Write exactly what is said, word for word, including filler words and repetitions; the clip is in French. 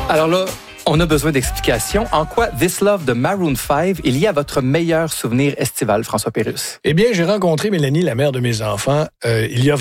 Alors là, on a besoin d'explications. En quoi This Love de Maroon five est lié à votre meilleur souvenir estival, François Pérusse? Eh bien, j'ai rencontré Mélanie, la mère de mes enfants, euh, il y a